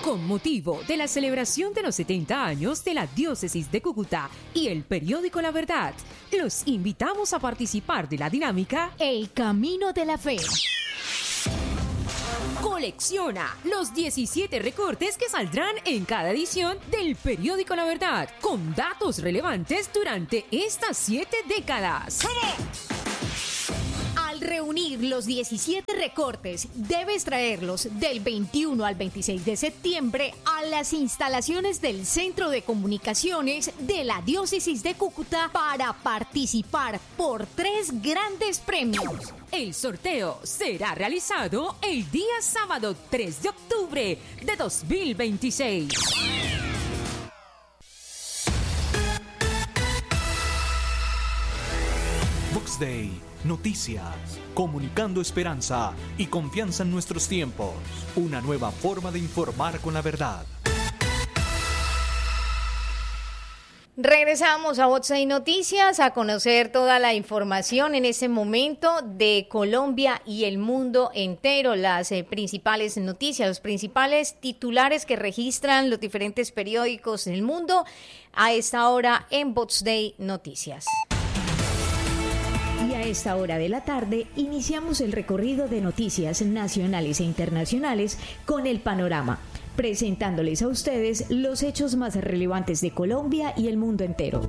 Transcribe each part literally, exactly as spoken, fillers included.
Con motivo de la celebración de los setenta años de la Diócesis de Cúcuta y el periódico La Verdad, los invitamos a participar de la dinámica El Camino de la Fe. Colecciona los diecisiete recortes que saldrán en cada edición del periódico La Verdad, con datos relevantes durante estas siete décadas. Al reunir los diecisiete recortes, debes traerlos del veintiuno al veintiséis de septiembre a las instalaciones del Centro de Comunicaciones de la Diócesis de Cúcuta para participar por tres grandes premios. El sorteo será realizado el día sábado tres de octubre de dos mil veintiséis. Vox Day, noticias, comunicando esperanza y confianza en nuestros tiempos. Una nueva forma de informar con la verdad. Regresamos a Vox Day Noticias a conocer toda la información en este momento de Colombia y el mundo entero, las eh, principales noticias, los principales titulares que registran los diferentes periódicos del mundo a esta hora en Vox Day Noticias. Y a esta hora de la tarde iniciamos el recorrido de noticias nacionales e internacionales con el panorama, presentándoles a ustedes los hechos más relevantes de Colombia y el mundo entero.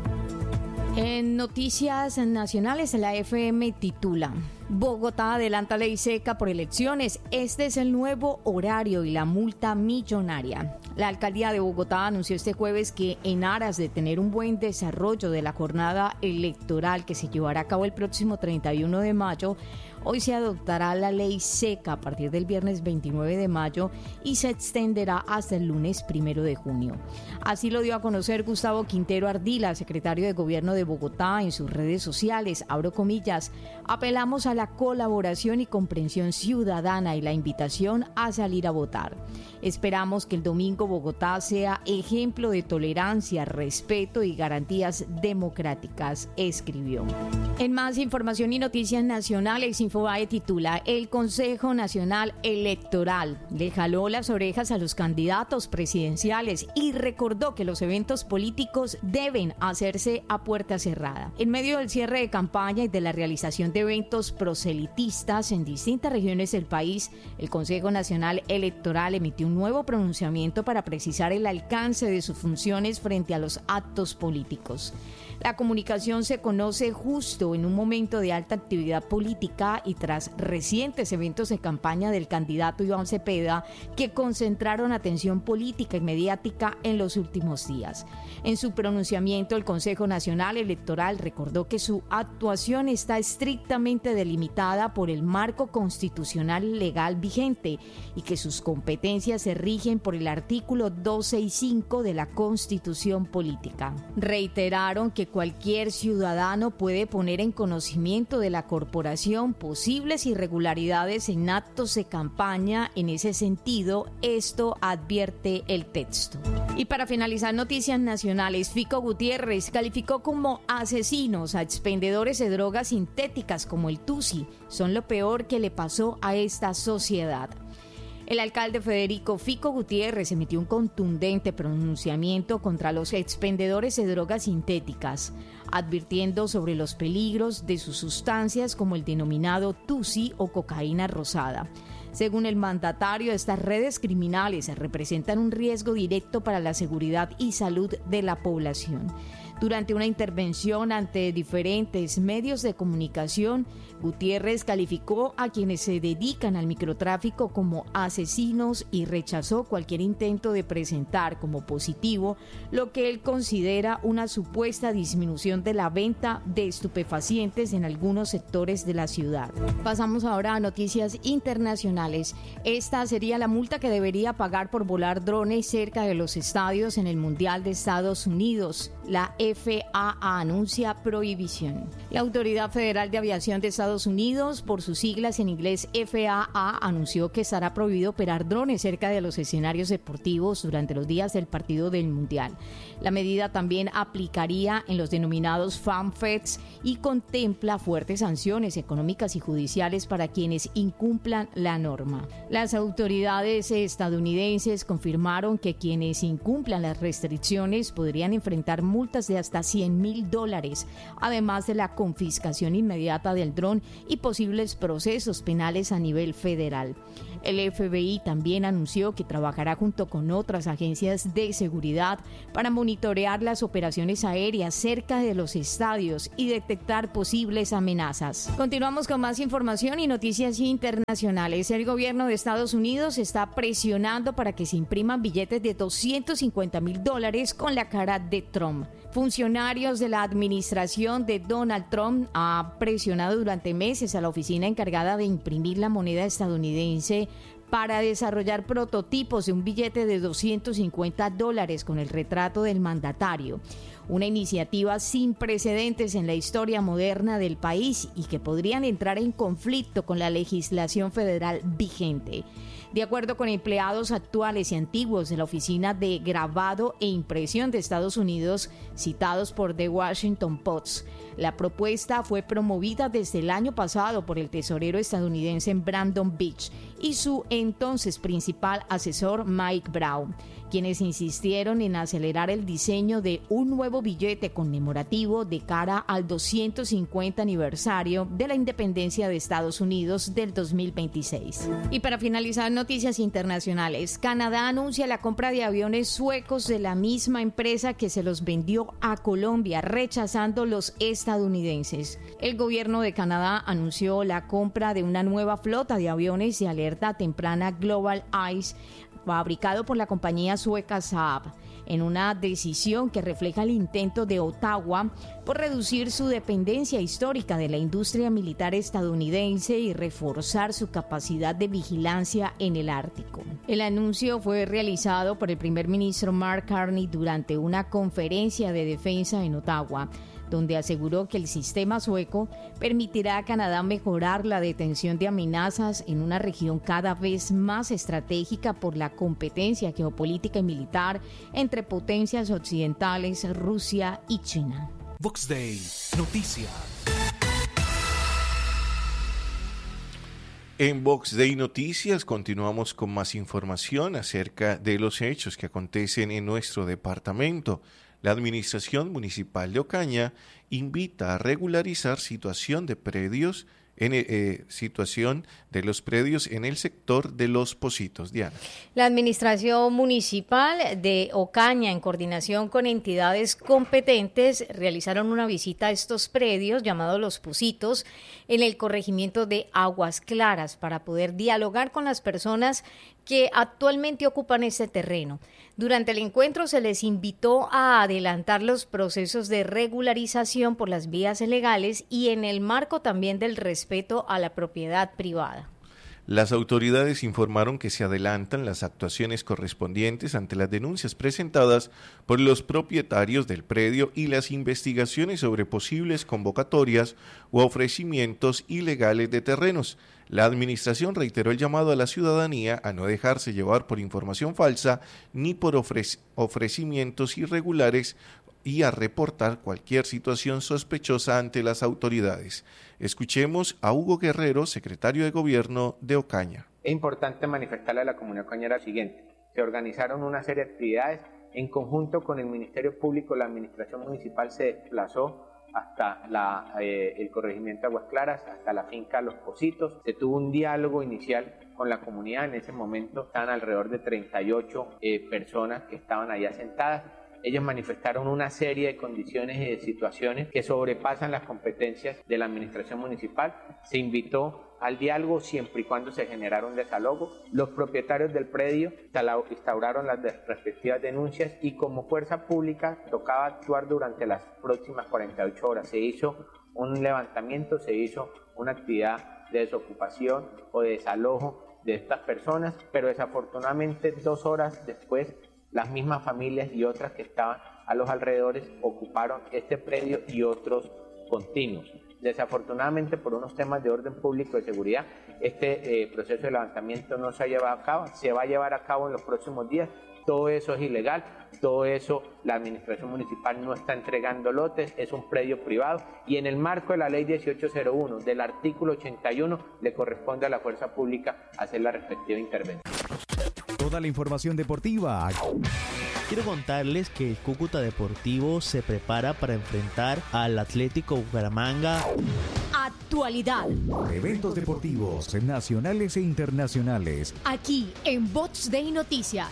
En noticias nacionales, la F M titula: Bogotá adelanta ley seca por elecciones. Este es el nuevo horario y la multa millonaria. La alcaldía de Bogotá anunció este jueves que, en aras de tener un buen desarrollo de la jornada electoral que se llevará a cabo el próximo treinta y uno de mayo, hoy se adoptará la ley seca a partir del viernes veintinueve de mayo y se extenderá hasta el lunes primero de junio. Así lo dio a conocer Gustavo Quintero Ardila, secretario de Gobierno de Bogotá, en sus redes sociales. Abro comillas: apelamos a la colaboración y comprensión ciudadana y la invitación a salir a votar. Esperamos que el domingo Bogotá sea ejemplo de tolerancia, respeto y garantías democráticas, escribió. En más información y noticias nacionales, Infobae titula: el Consejo Nacional Electoral le jaló las orejas a los candidatos presidenciales y recordó que los eventos políticos deben hacerse a puerta cerrada. En medio del cierre de campaña y de la realización de eventos proselitistas en distintas regiones del país, el Consejo Nacional Electoral emitió un nuevo pronunciamiento para precisar el alcance de sus funciones frente a los actos políticos. La comunicación se conoce justo en un momento de alta actividad política y tras recientes eventos de campaña del candidato Iván Cepeda que concentraron atención política y mediática en los últimos días. En su pronunciamiento, el Consejo Nacional Electoral recordó que su actuación está estrictamente delimitada por el marco constitucional legal vigente y que sus competencias se rigen por el artículo doscientos sesenta y cinco de la Constitución Política. Reiteraron que cualquier ciudadano puede poner en conocimiento de la corporación posibles irregularidades en actos de campaña. En ese sentido, esto advierte el texto. Y para finalizar, noticias nacionales, Fico Gutiérrez calificó como asesinos a expendedores de drogas sintéticas como el Tusi. Son lo peor que le pasó a esta sociedad. El alcalde Federico Fico Gutiérrez emitió un contundente pronunciamiento contra los expendedores de drogas sintéticas, advirtiendo sobre los peligros de sus sustancias como el denominado Tusi o cocaína rosada. Según el mandatario, estas redes criminales representan un riesgo directo para la seguridad y salud de la población. Durante una intervención ante diferentes medios de comunicación, Gutiérrez calificó a quienes se dedican al microtráfico como asesinos y rechazó cualquier intento de presentar como positivo lo que él considera una supuesta disminución de la venta de estupefacientes en algunos sectores de la ciudad. Pasamos ahora a noticias internacionales. Esta sería la multa que debería pagar por volar drones cerca de los estadios en el Mundial de Estados Unidos. La F A A anuncia prohibición. La Autoridad Federal de Aviación de Estados Unidos, por sus siglas en inglés F A A, anunció que estará prohibido operar drones cerca de los escenarios deportivos durante los días del partido del Mundial. La medida también aplicaría en los denominados Fan Fest y contempla fuertes sanciones económicas y judiciales para quienes incumplan la norma. Las autoridades estadounidenses confirmaron que quienes incumplan las restricciones podrían enfrentar multas de hasta cien mil dólares, además de la confiscación inmediata del dron y posibles procesos penales a nivel federal. El F B I también anunció que trabajará junto con otras agencias de seguridad para monitorear las operaciones aéreas cerca de los estadios y detectar posibles amenazas. Continuamos con más información y noticias internacionales. El gobierno de Estados Unidos está presionando para que se impriman billetes de doscientos cincuenta mil dólares con la cara de Trump. Funcionarios de la administración de Donald Trump han presionado durante meses a la oficina encargada de imprimir la moneda estadounidense para desarrollar prototipos de un billete de doscientos cincuenta dólares con el retrato del mandatario. Una iniciativa sin precedentes en la historia moderna del país y que podrían entrar en conflicto con la legislación federal vigente. De acuerdo con empleados actuales y antiguos de la Oficina de Grabado e Impresión de Estados Unidos, citados por The Washington Post, la propuesta fue promovida desde el año pasado por el tesorero estadounidense Brandon Beach y su entonces principal asesor Mike Brown, quienes insistieron en acelerar el diseño de un nuevo billete conmemorativo de cara al doscientos cincuenta aniversario de la independencia de Estados Unidos del dos mil veintiséis. Y para finalizar, noticias internacionales. Canadá anuncia la compra de aviones suecos de la misma empresa que se los vendió a Colombia, rechazando los estadounidenses. El gobierno de Canadá anunció la compra de una nueva flota de aviones de alerta temprana Global Ice, fabricado por la compañía sueca Saab, en una decisión que refleja el intento de Ottawa por reducir su dependencia histórica de la industria militar estadounidense y reforzar su capacidad de vigilancia en el Ártico. El anuncio fue realizado por el primer ministro Mark Carney durante una conferencia de defensa en Ottawa, donde aseguró que el sistema sueco permitirá a Canadá mejorar la detención de amenazas en una región cada vez más estratégica por la competencia geopolítica y militar entre potencias occidentales, Rusia y China. Vox Day, noticias. En Vox Day Noticias continuamos con más información acerca de los hechos que acontecen en nuestro departamento. La Administración Municipal de Ocaña invita a regularizar situación de predios en eh, situación de los predios en el sector de Los Pocitos. Diana. La Administración Municipal de Ocaña, en coordinación con entidades competentes, realizaron una visita a estos predios llamados Los Pocitos en el corregimiento de Aguas Claras para poder dialogar con las personas que actualmente ocupan este terreno. Durante el encuentro se les invitó a adelantar los procesos de regularización por las vías legales y en el marco también del respeto a la propiedad privada. Las autoridades informaron que se adelantan las actuaciones correspondientes ante las denuncias presentadas por los propietarios del predio y las investigaciones sobre posibles convocatorias u ofrecimientos ilegales de terrenos. La administración reiteró el llamado a la ciudadanía a no dejarse llevar por información falsa ni por ofre- ofrecimientos irregulares y a reportar cualquier situación sospechosa ante las autoridades. Escuchemos a Hugo Guerrero, secretario de Gobierno de Ocaña. Es importante manifestarle a la comunidad ocañera lo siguiente. Se organizaron una serie de actividades en conjunto con el Ministerio Público. La Administración Municipal se desplazó hasta la, eh, el corregimiento de Aguas Claras, hasta la finca Los Pocitos. Se tuvo un diálogo inicial con la comunidad. En ese momento estaban alrededor de treinta y ocho eh, personas que estaban allá sentadas. Ellos manifestaron una serie de condiciones y de situaciones que sobrepasan las competencias de la administración municipal. Se invitó al diálogo siempre y cuando se generara un desalojo. Los propietarios del predio instauraron las respectivas denuncias y como fuerza pública tocaba actuar durante las próximas cuarenta y ocho horas. Se hizo un levantamiento, se hizo una actividad de desocupación o de desalojo de estas personas, pero desafortunadamente dos horas después las mismas familias y otras que estaban a los alrededores ocuparon este predio y otros continuos. Desafortunadamente, por unos temas de orden público y seguridad, este eh, proceso de levantamiento no se ha llevado a cabo, se va a llevar a cabo en los próximos días. Todo eso es ilegal, todo eso la administración municipal no está entregando lotes, es un predio privado y en el marco de la ley dieciocho cero uno del artículo ochenta y uno le corresponde a la fuerza pública hacer la respectiva intervención. Toda la información deportiva. Quiero contarles que el Cúcuta Deportivo se prepara para enfrentar al Atlético Bucaramanga. Actualidad. Eventos deportivos nacionales e internacionales. Aquí en Box Day Noticias.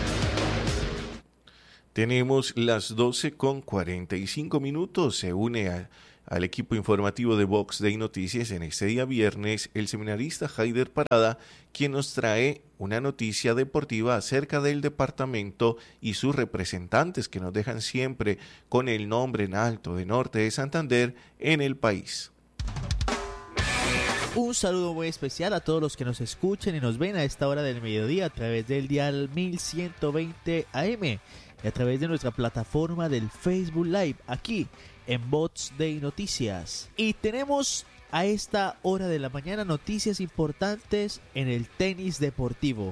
Tenemos las doce con cuarenta y cinco minutos. Se une a, al equipo informativo de Vox Day Noticias en este día viernes el seminarista Haider Parada, quien nos trae una noticia deportiva acerca del departamento y sus representantes que nos dejan siempre con el nombre en alto de Norte de Santander en el país. Un saludo muy especial a todos los que nos escuchan y nos ven a esta hora del mediodía a través del dial mil ciento veinte A M y a través de nuestra plataforma del Facebook Live aquí en Bots Day Noticias. Y tenemos a esta hora de la mañana noticias importantes en el tenis deportivo.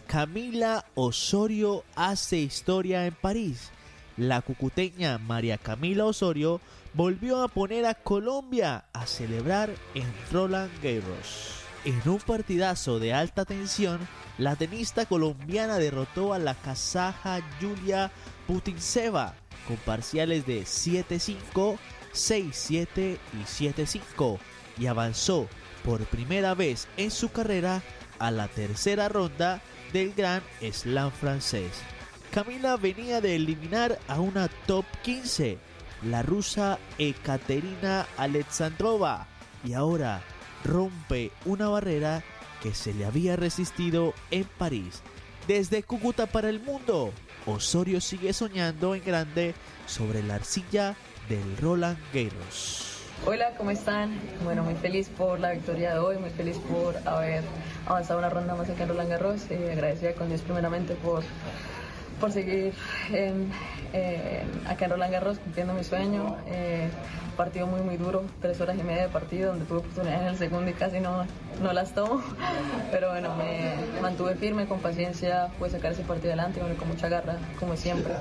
Camila Osorio hace historia en París. La cucuteña María Camila Osorio volvió a poner a Colombia a celebrar en Roland Garros. En un partidazo de alta tensión, la tenista colombiana derrotó a la kazaja Yulia Putintseva con parciales de siete cinco, seis siete y siete cinco y avanzó por primera vez en su carrera a la tercera ronda del Grand Slam francés. Camila venía de eliminar a una top quince, la rusa Ekaterina Alexandrova, y ahora rompe una barrera que se le había resistido en París. Desde Cúcuta para el mundo, Osorio sigue soñando en grande sobre la arcilla del Roland Garros. Hola, ¿cómo están? Bueno, muy feliz por la victoria de hoy, muy feliz por haber avanzado una ronda más acá en Roland Garros. Eh, agradecida con Dios primeramente por, por seguir en, eh, acá en Roland Garros cumpliendo mi sueño. Eh, partido muy muy duro, tres horas y media de partido donde tuve oportunidades en el segundo y casi no, no las tomo, pero bueno, me mantuve firme, con paciencia pude sacar ese partido adelante, bueno, con mucha garra, como siempre.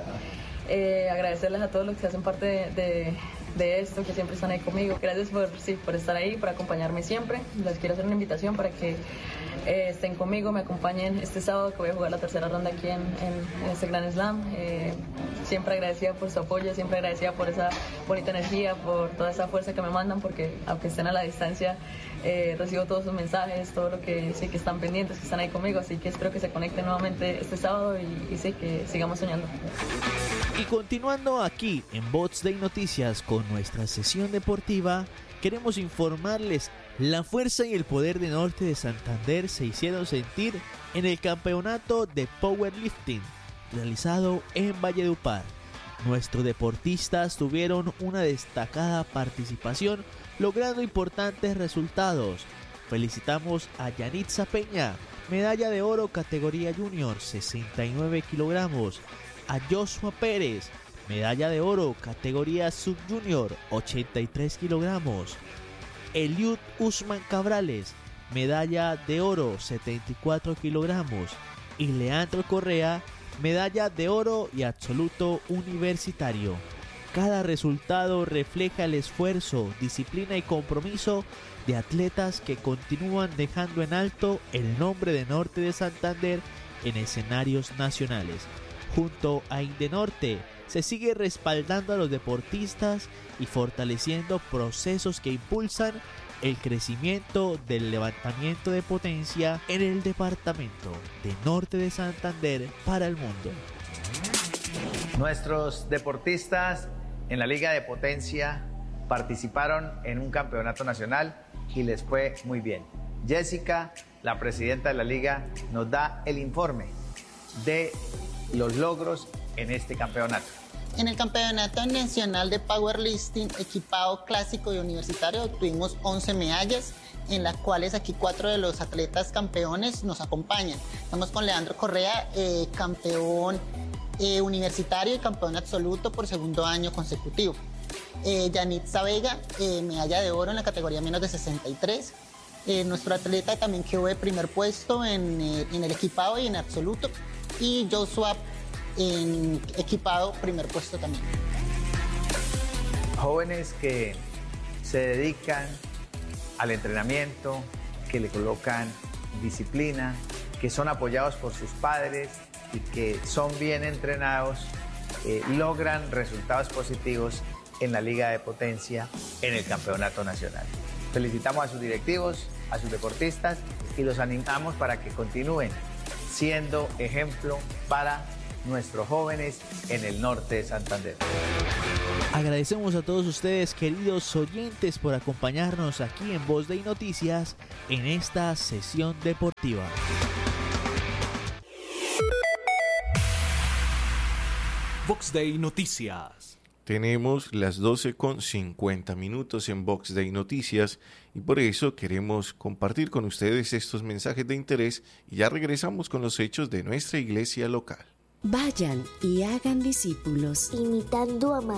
Eh, agradecerles a todos los que hacen parte de, de, de esto, que siempre están ahí conmigo. Gracias por, sí, por estar ahí, por acompañarme siempre. Les quiero hacer una invitación para que eh, estén conmigo, me acompañen este sábado que voy a jugar la tercera ronda aquí en, en, en este Grand Slam. Eh, siempre agradecida por su apoyo, siempre agradecida por esa bonita energía, por toda esa fuerza que me mandan, porque aunque estén a la distancia, eh, recibo todos sus mensajes, todo lo que sí que están pendientes, que están ahí conmigo, así que espero que se conecten nuevamente este sábado y, y sí, que sigamos soñando. Y continuando aquí en Bots Day Noticias con nuestra sesión deportiva, queremos informarles la fuerza y el poder de Norte de Santander se hicieron sentir en el campeonato de powerlifting realizado en Valledupar. Nuestros deportistas tuvieron una destacada participación, logrando importantes resultados. Felicitamos a Yanitza Peña, medalla de oro categoría junior, sesenta y nueve kilogramos. A Joshua Pérez, medalla de oro categoría subjunior, ochenta y tres kilogramos. Eliud Usman Cabrales, medalla de oro, setenta y cuatro kilogramos. Y Leandro Correa, medalla de oro y absoluto universitario. Cada resultado refleja el esfuerzo, disciplina y compromiso de atletas que continúan dejando en alto el nombre de Norte de Santander en escenarios nacionales. Junto a Indenorte se sigue respaldando a los deportistas y fortaleciendo procesos que impulsan el crecimiento del levantamiento de potencia en el departamento de Norte de Santander para el mundo. Nuestros deportistas en la Liga de Potencia participaron en un campeonato nacional y les fue muy bien. Jessica, la presidenta de la liga, nos da el informe de los logros en este campeonato. En el Campeonato Nacional de Powerlifting equipado clásico y universitario obtuvimos once medallas, en las cuales aquí cuatro de los atletas campeones nos acompañan. Estamos con Leandro Correa, eh, campeón eh, universitario y campeón absoluto por segundo año consecutivo. Eh, Yanitza Vega, eh, medalla de oro en la categoría menos de sesenta y tres. Eh, nuestro atleta también quedó de primer puesto en, eh, en el equipado y en absoluto. Y Joshua en equipado, primer puesto también. Jóvenes que se dedican al entrenamiento, que le colocan disciplina, que son apoyados por sus padres y que son bien entrenados, eh, logran resultados positivos en la Liga de Potencia, en el Campeonato Nacional. Felicitamos a sus directivos, a sus deportistas y los animamos para que continúen siendo ejemplo para nuestros jóvenes en el norte de Santander. Agradecemos a todos ustedes, queridos oyentes, por acompañarnos aquí en Voz de Noticias en esta sesión deportiva. Vox Day Noticias. Tenemos las doce con cincuenta minutos en Vox Day Noticias y por eso queremos compartir con ustedes estos mensajes de interés y ya regresamos con los hechos de nuestra iglesia local. Vayan y hagan discípulos, imitando a